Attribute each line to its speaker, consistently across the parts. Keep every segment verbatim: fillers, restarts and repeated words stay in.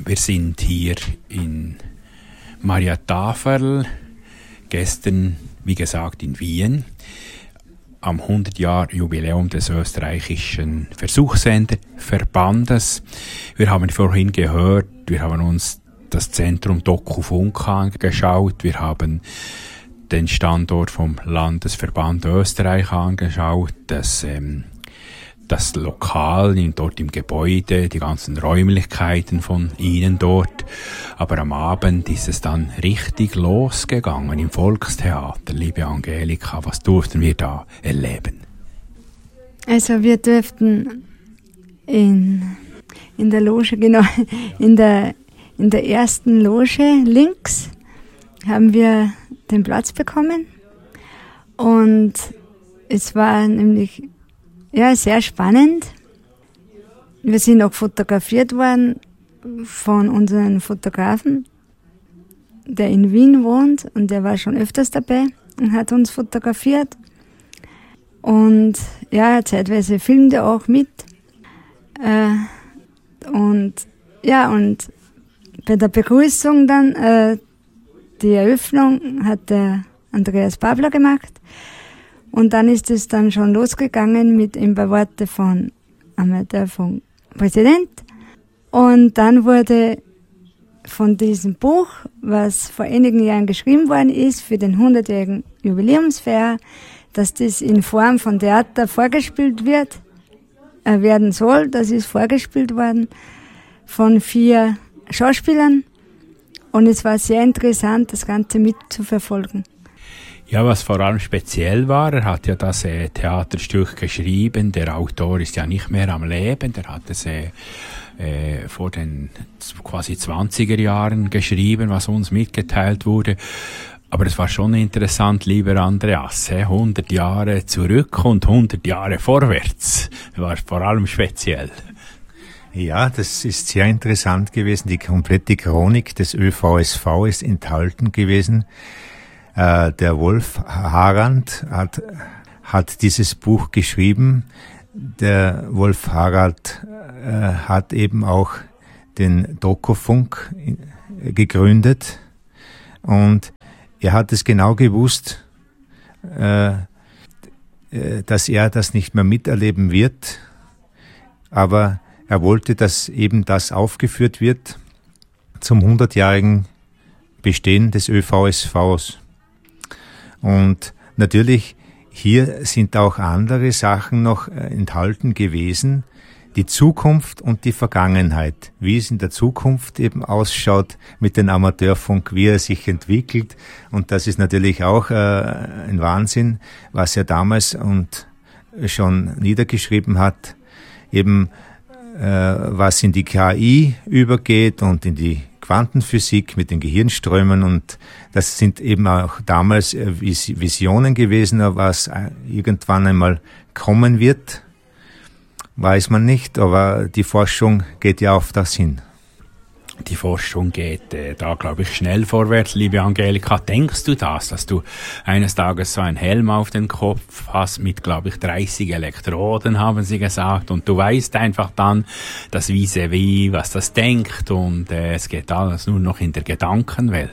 Speaker 1: Wir sind hier in Maria Taferl, gestern, wie gesagt, in Wien, am hundert-Jahr-Jubiläum des österreichischen Versuchssenderverbandes. Wir haben vorhin gehört, wir haben uns das Zentrum DokuFunk angeschaut, wir haben den Standort vom Landesverband Österreich angeschaut, das, ähm, das Lokal in, dort im Gebäude, die ganzen Räumlichkeiten von Ihnen dort. Aber am Abend ist es dann richtig losgegangen im Volkstheater. Liebe Angelika, was durften wir da erleben?
Speaker 2: Also wir durften in, in der Loge, genau, in der, in der ersten Loge links haben wir den Platz bekommen. Und es war nämlich ja, sehr spannend. Wir sind auch fotografiert worden von unserem Fotografen, der in Wien wohnt, und der war schon öfters dabei und hat uns fotografiert. Und ja, zeitweise filmt er auch mit. Äh, und ja, und bei der Begrüßung dann, äh, die Eröffnung hat der Andreas Babler gemacht. Und dann ist es dann schon losgegangen mit ein paar Worte von Amateur vom Präsident. Und dann wurde von diesem Buch, was vor einigen Jahren geschrieben worden ist, für den hundertjährigen Jubiläumsfeier, dass das in Form von Theater vorgespielt wird, äh, werden soll. Das ist vorgespielt worden von vier Schauspielern. Und es war sehr interessant, das Ganze mitzuverfolgen.
Speaker 1: Ja, was vor allem speziell war, er hat ja das äh, Theaterstück geschrieben, der Autor ist ja nicht mehr am Leben, der hat es äh, äh, vor den quasi zwanziger Jahren geschrieben, was uns mitgeteilt wurde. Aber es war schon interessant, lieber Andreas, äh, hundert Jahre zurück und hundert Jahre vorwärts, war vor allem speziell.
Speaker 3: Ja, das ist sehr interessant gewesen. Die komplette Chronik des Ö V S V ist enthalten gewesen. Äh, der Wolf Harand hat, hat dieses Buch geschrieben. Der Wolf Harand äh, hat eben auch den DokuFunk gegründet. Und er hat es genau gewusst, äh, dass er das nicht mehr miterleben wird. Aber er wollte, dass eben das aufgeführt wird zum hundertjährigen Bestehen des Ö V S Vs. Und natürlich, hier sind auch andere Sachen noch enthalten gewesen. Die Zukunft und die Vergangenheit. Wie es in der Zukunft eben ausschaut mit dem Amateurfunk, wie er sich entwickelt. Und das ist natürlich auch äh, ein Wahnsinn, was er damals und schon niedergeschrieben hat. Eben was in die K I übergeht und in die Quantenphysik mit den Gehirnströmen, und das sind eben auch damals Visionen gewesen, was irgendwann einmal kommen wird, weiß man nicht, aber die Forschung geht ja auf das hin.
Speaker 1: Die Forschung geht äh, da, glaube ich, schnell vorwärts. Liebe Angelika, denkst du das, dass du eines Tages so einen Helm auf den Kopf hast mit, glaube ich, dreißig Elektroden, haben sie gesagt, und du weißt einfach dann, das Vis-à-vis, was das denkt, und äh, es geht alles nur noch in der Gedankenwelt?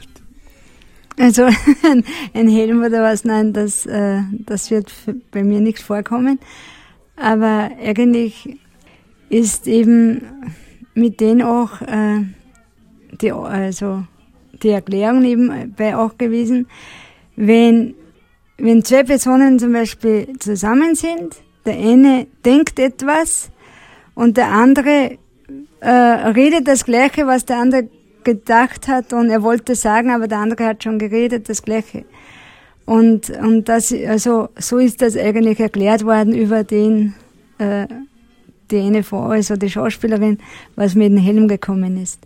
Speaker 2: Also ein Helm oder was, nein, das, äh, das wird bei mir nicht vorkommen. Aber eigentlich ist eben mit denen auch äh, die, also die Erklärung nebenbei auch gewesen, wenn, wenn zwei Personen zum Beispiel zusammen sind, der eine denkt etwas und der andere äh, redet das Gleiche, was der andere gedacht hat, und er wollte sagen, aber der andere hat schon geredet, das Gleiche. Und, und das, also, so ist das eigentlich erklärt worden über den, äh, die eine Frau, also die Schauspielerin, was mit dem Helm gekommen ist.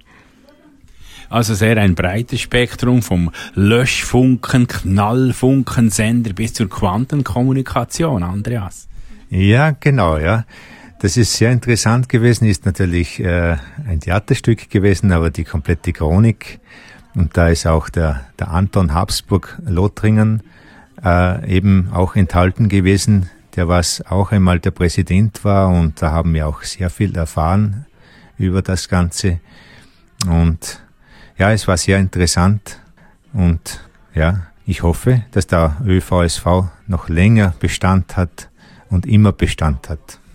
Speaker 1: Also sehr ein breites Spektrum, vom Löschfunken, Knallfunkensender bis zur Quantenkommunikation, Andreas.
Speaker 3: Ja, genau, ja. Das ist sehr interessant gewesen, ist natürlich äh, ein Theaterstück gewesen, aber die komplette Chronik, und da ist auch der, der Anton Habsburg-Lothringen äh, eben auch enthalten gewesen, der was auch einmal der Präsident war, und da haben wir auch sehr viel erfahren über das Ganze. Und ja, es war sehr interessant und ja, ich hoffe, dass der ÖVSV noch länger Bestand hat und immer Bestand hat.